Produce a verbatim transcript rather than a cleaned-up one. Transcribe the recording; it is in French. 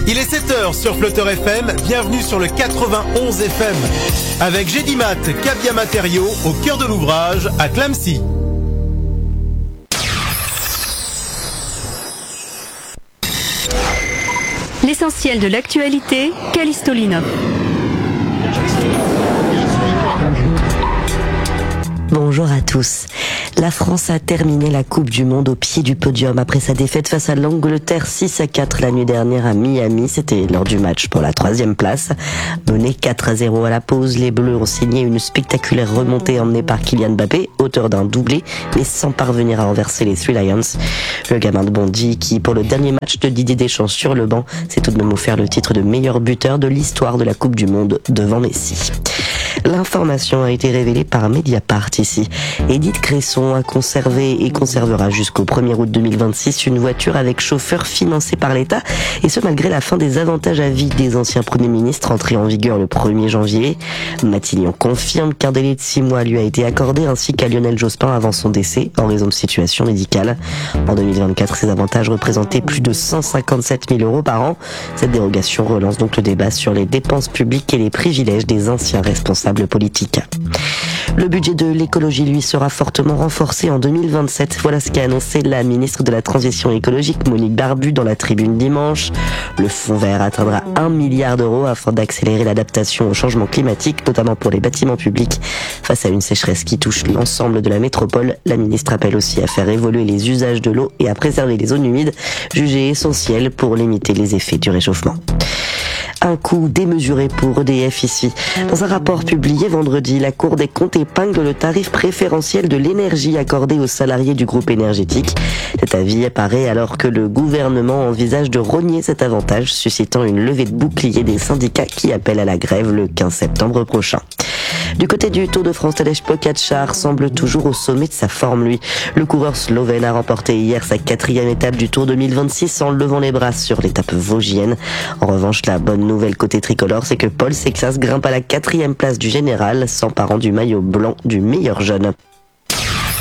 Il est sept heures sur Flutter F M, bienvenue sur le quatre-vingt-onze F M. Avec Gédimat, Cabia Matériaux, au cœur de l'ouvrage, à Clamecy. L'essentiel de l'actualité, Callisto Linov. Bonjour à tous. La France a terminé la Coupe du Monde au pied du podium après sa défaite face à l'Angleterre six à quatre la nuit dernière à Miami. C'était lors du match pour la troisième place. Menés quatre à zéro à la pause, les Bleus ont signé une spectaculaire remontée emmenée par Kylian Mbappé, auteur d'un doublé, mais sans parvenir à renverser les Three Lions. Le gamin de Bondy, qui pour le dernier match de Didier Deschamps sur le banc, s'est tout de même offert le titre de meilleur buteur de l'histoire de la Coupe du Monde devant Messi. L'information a été révélée par Mediapart ici. Édith Cresson a conservé et conservera jusqu'au premier août deux mille vingt-six une voiture avec chauffeur financée par l'État, et ce malgré la fin des avantages à vie des anciens premiers ministres entrés en vigueur le premier janvier. Matignon confirme qu'un délai de six mois lui a été accordé, ainsi qu'à Lionel Jospin avant son décès en raison de situation médicale. En deux mille vingt-quatre, ces avantages représentaient plus de cent cinquante-sept mille euros par an. Cette dérogation relance donc le débat sur les dépenses publiques et les privilèges des anciens responsables politique. Le budget de l'écologie, lui, sera fortement renforcé en deux mille vingt-sept. Voilà ce qu'a annoncé la ministre de la Transition écologique, Monique Barbu, dans la tribune dimanche. Le fonds vert atteindra un milliard d'euros afin d'accélérer l'adaptation au changement climatique, notamment pour les bâtiments publics. Face à une sécheresse qui touche l'ensemble de la métropole, la ministre appelle aussi à faire évoluer les usages de l'eau et à préserver les zones humides, jugées essentielles pour limiter les effets du réchauffement. Un coût démesuré pour E D F ici. Dans un rapport publié vendredi, la Cour des comptes épingle le tarif préférentiel de l'énergie accordé aux salariés du groupe énergétique. Cet avis apparaît alors que le gouvernement envisage de rogner cet avantage, suscitant une levée de bouclier des syndicats qui appellent à la grève le quinze septembre prochain. Du côté du Tour de France, Tadej Pogačar semble toujours au sommet de sa forme, lui. Le coureur slovène a remporté hier sa quatrième étape du Tour deux mille vingt-six en levant les bras sur l'étape vosgienne. En revanche, la bonne nouvelle côté tricolore, c'est que Paul Sexas grimpe à la quatrième place du général, s'emparant du maillot blanc du meilleur jeune.